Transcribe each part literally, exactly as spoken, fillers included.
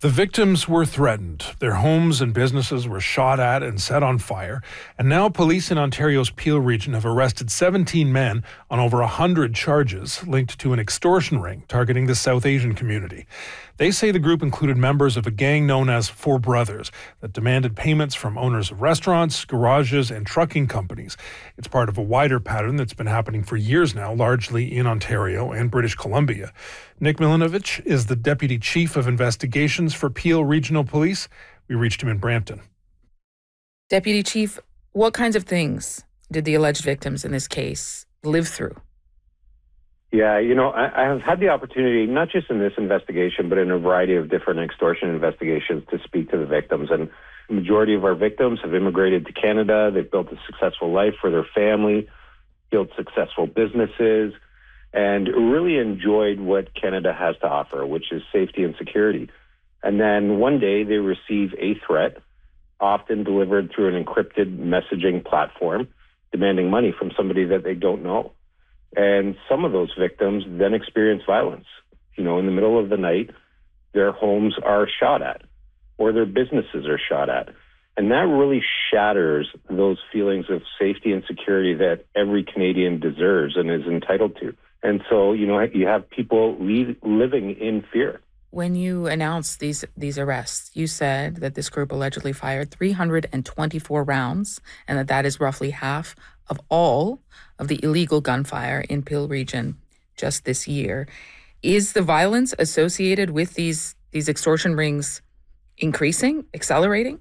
The victims were threatened. Their homes and businesses were shot at and set on fire. And now police in Ontario's Peel region have arrested seventeen men on over one hundred charges linked to an extortion ring targeting the South Asian community. They say the group included members of a gang known as Four Brothers that demanded payments from owners of restaurants, garages, and trucking companies. It's part of a wider pattern that's been happening for years now, largely in Ontario and British Columbia. Nick Milinovic is the Deputy Chief of Investigations for Peel Regional Police. We reached him in Brampton. Deputy Chief, what kinds of things did the alleged victims in this case live through? Yeah, you know, I, I have had the opportunity, not just in this investigation, but in a variety of different extortion investigations, to speak to the victims. And the majority of our victims have immigrated to Canada. They've built a successful life for their family, built successful businesses, and really enjoyed what Canada has to offer, which is safety and security. And then one day they receive a threat, often delivered through an encrypted messaging platform, demanding money from somebody that they don't know. And some of those victims then experience violence. You know, in the middle of the night, their homes are shot at, or their businesses are shot at. And that really shatters those feelings of safety and security that every Canadian deserves and is entitled to. And so, you know, you have people leave, living in fear. When you announced these these arrests, you said that this group allegedly fired three hundred twenty-four rounds and that that is roughly half of all of the illegal gunfire in Peel region just this year. Is the violence associated with these these extortion rings increasing, accelerating?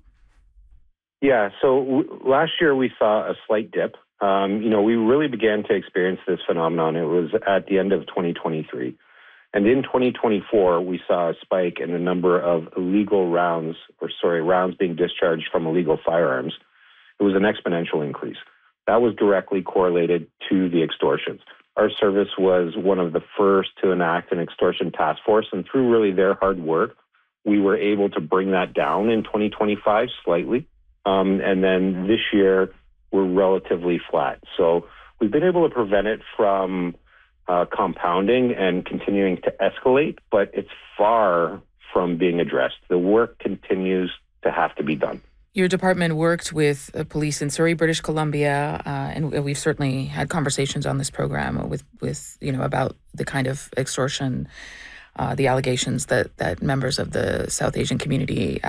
Yeah, so w- last year we saw a slight dip. Um, you know, we really began to experience this phenomenon. It was at the end of twenty twenty-three. And in twenty twenty-four, we saw a spike in the number of illegal rounds, or sorry, rounds being discharged from illegal firearms. It was an exponential increase. That was directly correlated to the extortions. Our service was one of the first to enact an extortion task force, and through really their hard work, we were able to bring that down in twenty twenty-five slightly. Um, and then this year, we're relatively flat. So we've been able to prevent it from uh, compounding and continuing to escalate, but it's far from being addressed. The work continues to have to be done. Your department worked with uh, police in Surrey, British Columbia, uh, and we've certainly had conversations on this program with, with you know, about the kind of extortion, uh, the allegations that that members of the South Asian community